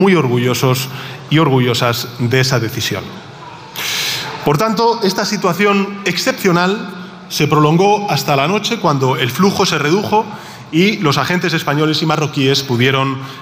muy orgullosos y orgullosas de esa decisión. Por tanto, esta situación excepcional se prolongó hasta la noche, cuando el flujo se redujo y los agentes españoles y marroquíes pudieron